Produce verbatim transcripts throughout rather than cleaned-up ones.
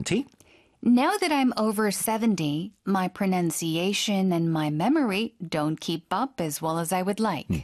seventy. Now that I'm over seventy, my pronunciation and my memory don't keep up as well as I would like. 음.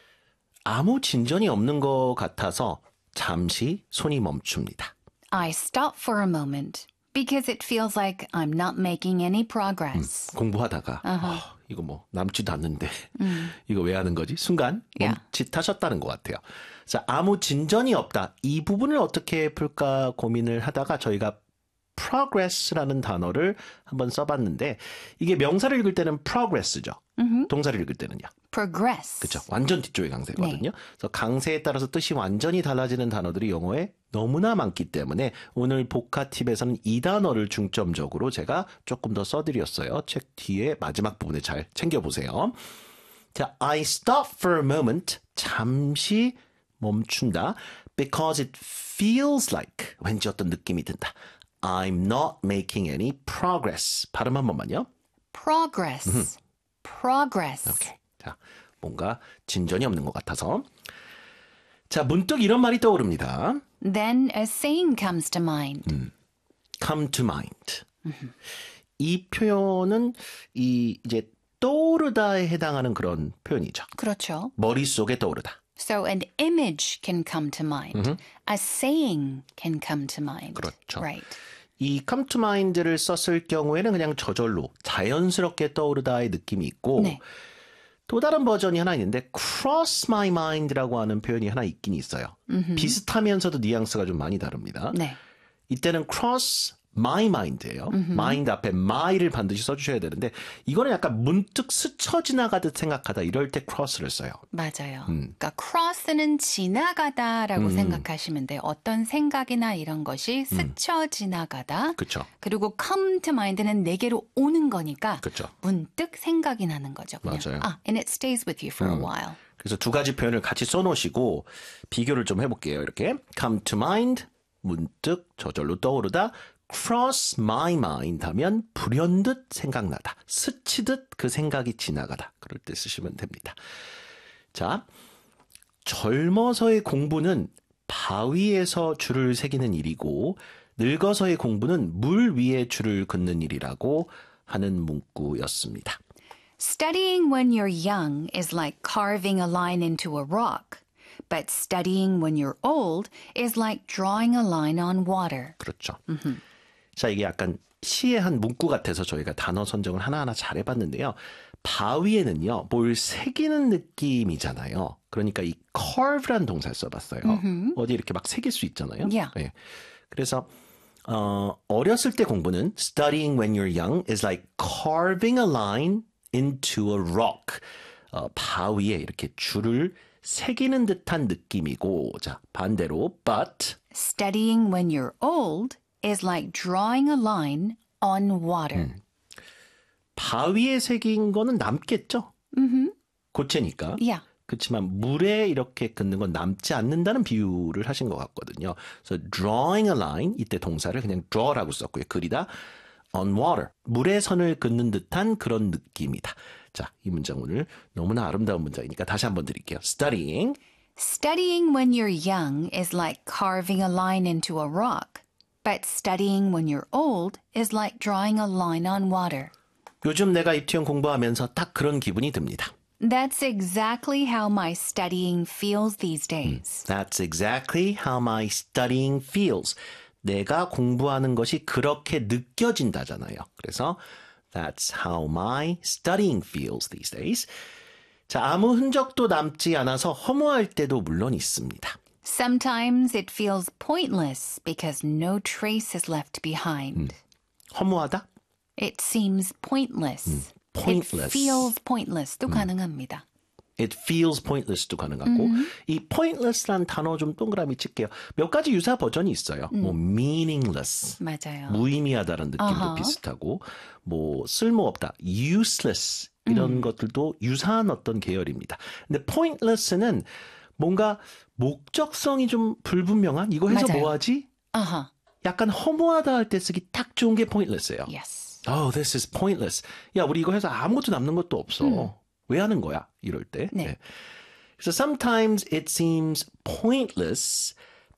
아무 진전이 없는 것 같아서 잠시 손이 멈춥니다. I stop for a moment because it feels like I'm not making any progress. 음, 공부하다가 Uh-huh. 어, 이거 뭐 남지도 않는데 음. 이거 왜 하는 거지? 순간 Yeah. 멈칫하셨다는 것 같아요. 자, 아무 진전이 없다. 이 부분을 어떻게 풀까 고민을 하다가 저희가 progress라는 단어를 한번 써봤는데 이게 명사를 읽을 때는 progress죠. Mm-hmm. 동사를 읽을 때는요. Progress. 그렇죠. 완전 뒤쪽의 강세거든요. 네. 그래서 강세에 따라서 뜻이 완전히 달라지는 단어들이 영어에 너무나 많기 때문에 오늘 복화 팁에서는 이 단어를 중점적으로 제가 조금 더 써드렸어요. 책 뒤에 마지막 부분에 잘 챙겨보세요. 자, I stop for a moment. 잠시 멈춘다. Because it feels like 왠지 어떤 느낌이 든다. I'm not making any progress. 발음 한 번만요. Progress. Mm-hmm. Progress. 오케이. 자, 뭔가 진전이 없는 것 같아서. 자, 문득 이런 말이 떠오릅니다. Then a saying comes to mind. 음, come to mind. Mm-hmm. 이 표현은 이 이제 떠오르다에 해당하는 그런 표현이죠. 그렇죠. 머릿속에 떠오르다. So an image can come to mind. Mm-hmm. A saying can come to mind. 그렇죠. Right. 이 come to mind를 썼을 경우에는 그냥 저절로 자연스럽게 떠오르다의 느낌이 있고 네. 또 다른 버전이 하나 있는데 cross my mind라고 하는 표현이 하나 있긴 있어요. 음흠. 비슷하면서도 뉘앙스가 좀 많이 다릅니다. 네. 이때는 cross my mind예요. 음흠. mind 앞에 my를 반드시 써주셔야 되는데 이거는 약간 문득 스쳐 지나가듯 생각하다 이럴 때 cross를 써요. 맞아요. 음. 그러니까 cross는 지나가다라고 음. 생각하시면 돼요. 어떤 생각이나 이런 것이 스쳐 음. 지나가다. 그렇죠. 그리고 come to mind는 내게로 오는 거니까 그쵸. 문득 생각이 나는 거죠. 그냥. 맞아요. 아, and it stays with you for 음. a while. 그래서 두 가지 표현을 같이 써놓으시고 비교를 좀 해볼게요. 이렇게 come to mind, 문득 저절로 떠오르다. cross my mind 하면 불현듯 생각나다. 스치듯 그 생각이 지나가다. 그럴 때 쓰시면 됩니다. 자, 젊어서의 공부는 바위에서 줄을 새기는 일이고 늙어서의 공부는 물 위에 줄을 긋는 일이라고 하는 문구였습니다. Studying when you're young is like carving a line into a rock. But studying when you're old is like drawing a line on water. 그렇죠. Mm-hmm. 자, 이게 약간 시의 한 문구 같아서 저희가 단어 선정을 하나하나 잘 해봤는데요. 바위에는요, 뭘 새기는 느낌이잖아요. 그러니까 이 carve란 동사를 써봤어요. Mm-hmm. 어디 이렇게 막 새길 수 있잖아요. Yeah. 네. 그래서 어, 어렸을 때 공부는 studying when you're young is like carving a line into a rock. 어, 바위에 이렇게 줄을 새기는 듯한 느낌이고, 자, 반대로 but studying when you're old is like drawing a line on water. 음. 바위에 새긴 거는 남겠죠? Mm-hmm. 고체니까. Yeah. 그렇지만 물에 이렇게 긋는 건 남지 않는다는 비유를 하신 것 같거든요. 그래서 drawing a line, 이때 동사를 그냥 draw라고 썼고요. 그리다 on water, 물에 선을 긋는 듯한 그런 느낌이다. 자, 이 문장 오늘 너무나 아름다운 문장이니까 다시 한번 드릴게요. Studying. Studying when you're young is like carving a line into a rock. But studying when you're old is like drawing a line on water. 요즘 내가 입티원 공부하면서 딱 그런 기분이 듭니다. That's exactly how my studying feels these days. That's exactly how my studying feels. 내가 공부하는 것이 그렇게 느껴진다잖아요. 그래서 That's how my studying feels these days. 자, 아무 흔적도 남지 않아서 허무할 때도 물론 있습니다. Sometimes it feels pointless because no trace is left behind. 음, 허무하다? It seems pointless. 음, pointless. It feels pointless도 음. 가능합니다. It feels pointless도 가능하고 mm-hmm. 이 pointless란 단어 좀 동그라미 칠게요. 몇 가지 유사 버전이 있어요. 음. 뭐 meaningless, 맞아요. 무의미하다는 느낌도 uh-huh. 비슷하고 뭐 쓸모없다, useless 이런 음. 것들도 유사한 어떤 계열입니다. 근데 pointless는 뭔가 목적성이 좀 불분명한 이거 해서 맞아요. 뭐하지? Uh-huh. 약간 허무하다 할 때 쓰기 딱 좋은 게 pointless예요. Yes. Oh, this is pointless. 야, 우리 이거 해서 아무것도 남는 것도 없어. 음. 왜 하는 거야? 이럴 때. 네. 네. So sometimes it seems pointless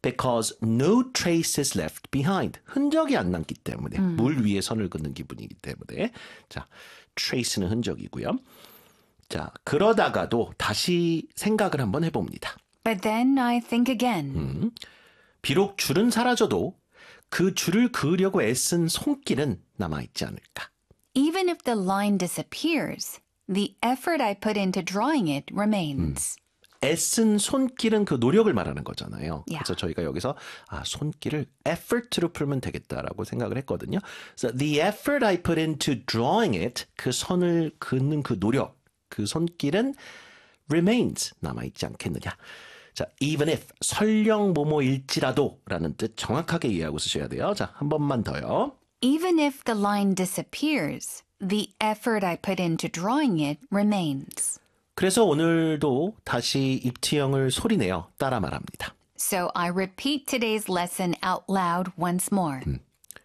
because no trace is left behind. 흔적이 안 남기 때문에. 음. 물 위에 선을 긋는 기분이기 때문에. 자, trace는 흔적이고요. 자, 그러다가도 다시 생각을 한번 해봅니다. But then I think again. 음, 비록 줄은 사라져도 그 줄을 그으려고 애쓴 손길은 남아있지 않을까. Even if the line disappears, the effort I put into drawing it remains. 음. 애쓴 손길은 그 노력을 말하는 거잖아요. Yeah. 그래서 저희가 여기서 아, 손길을 effort로 풀면 되겠다라고 생각을 했거든요. So the effort I put into drawing it, 그 선을 긋는 그 노력, 그 손길은 remains, 남아있지 않겠느냐. 자, even if, 설령 뭐뭐일지라도 라는 뜻 정확하게 이해하고 쓰셔야 돼요. 자, 한 번만 더요. Even if the line disappears, the effort I put into drawing it remains. 그래서 오늘도 다시 입티형을 소리내어 따라 말합니다. So I repeat today's lesson out loud once more. 음.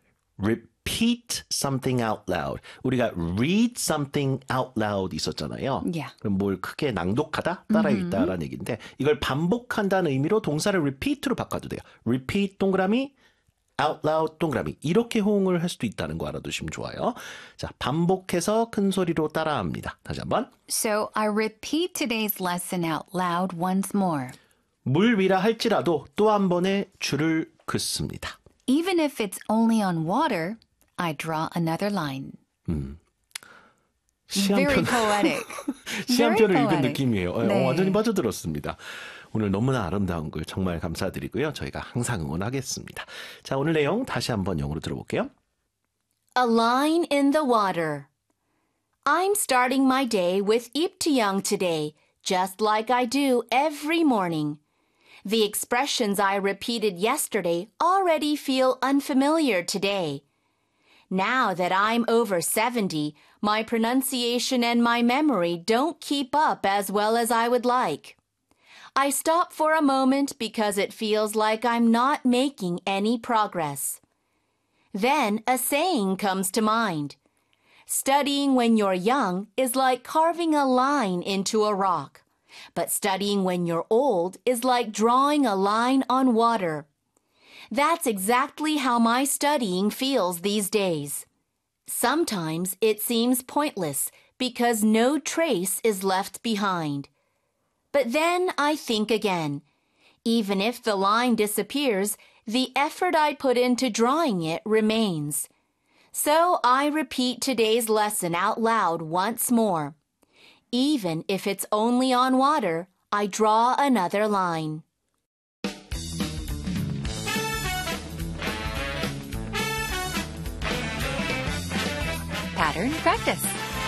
Repeat something out loud. 우리가 read something out loud 있었잖아요. Yeah. 그럼 뭘 크게 낭독하다, 따라 읽다라는 얘기인데 이걸 반복한다는 의미로 동사를 repeat로 바꿔도 돼요. repeat 동그라미, out loud 동그라미 이렇게 호응을 할 수도 있다는 거 알아두시면 좋아요. 자, 반복해서 큰 소리로 따라합니다. 다시 한번. So I repeat today's lesson out loud once more. 물 위라 할지라도 또 한 번의 줄을 긋습니다. Even if it's only on water, I draw another line. 음. Very poetic. 시한편을 Very 읽은 poetic. 느낌이에요. 네. 어, 완전히 빠져들었습니다. 오늘 너무나 아름다운 글 정말 감사드리고요. 저희가 항상 응원하겠습니다. 자, 오늘 내용 다시 한번 영어로 들어볼게요. A line in the water. I'm starting my day with Iptiyang today, just like I do every morning. The expressions I repeated yesterday already feel unfamiliar today. Now that I'm over seventy, my pronunciation and my memory don't keep up as well as I would like. I stop for a moment because it feels like I'm not making any progress. Then a saying comes to mind. Studying when you're young is like carving a line into a rock. But studying when you're old is like drawing a line on water. That's exactly how my studying feels these days. Sometimes it seems pointless because no trace is left behind. But then I think again. Even if the line disappears, the effort I put into drawing it remains. So I repeat today's lesson out loud once more. Even if it's only on water, I draw another line. Pattern practice.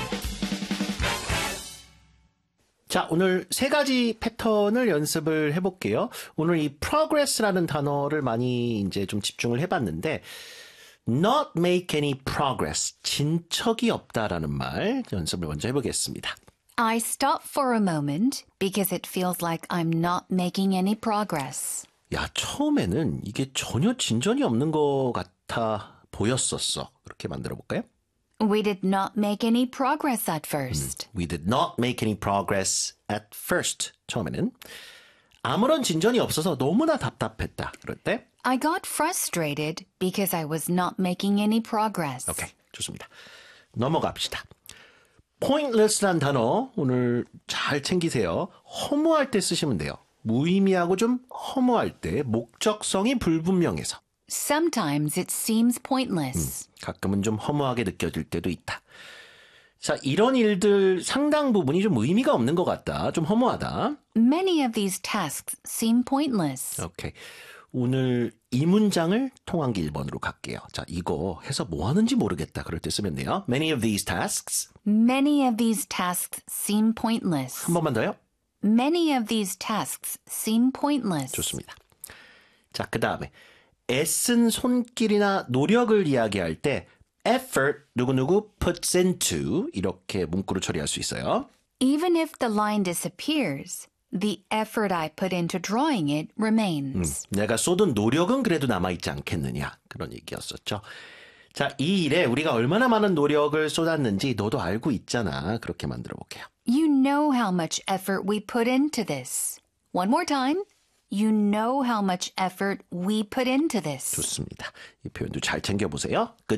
자, 오늘 세 가지 패턴을 연습을 해볼게요. 오늘 이 progress라는 단어를 많이 이제 좀 집중을 해봤는데, not make any progress, 진척이 없다라는 말 연습을 먼저 해보겠습니다. I stop for a moment because it feels like I'm not making any progress. 야, 처음에는 이게 전혀 진전이 없는 것 같아 보였었어. 그렇게 만들어 볼까요? We did not make any progress at first. We did not make any progress at first. 처음에는 아무런 진전이 없어서 너무나 답답했다. 그럴 때 I got frustrated because I was not making any progress. 오케이, 좋습니다. 넘어갑시다. pointless란 단어 오늘 잘 챙기세요. 허무할 때 쓰시면 돼요. 무의미하고 좀 허무할 때 목적성이 불분명해서. Sometimes it seems pointless. 음, 가끔은 좀 허무하게 느껴질 때도 있다. 자, 이런 일들 상당 부분이 좀 의미가 없는 것 같다. 좀 허무하다. Many of these tasks seem pointless. 오케이. 오늘 이 문장을 통한기 일 번으로 갈게요. 자, 이거 해서 뭐 하는지 모르겠다. 그럴 때 쓰면 돼요. Many of these tasks. Many of these tasks seem pointless. 한 번만 더요. Many of these tasks seem pointless. 좋습니다. 자, 그 다음에 애쓴 손길이나 노력을 이야기할 때 effort 누구누구 puts into 이렇게 문구로 처리할 수 있어요. Even if the line disappears, the effort I put into drawing it remains. 음, 내가 쏟은 노력은 그래도 남아있지 않겠느냐 그런 얘기였었죠. 자, 이 일에 우리가 얼마나 많은 노력을 쏟았는지 너도 알고 있잖아. 그렇게 만들어 볼게요. You know how much effort we put into this. One more time. You know how much effort we put into this. 좋습니다. 이 표현도 잘 챙겨보세요. Good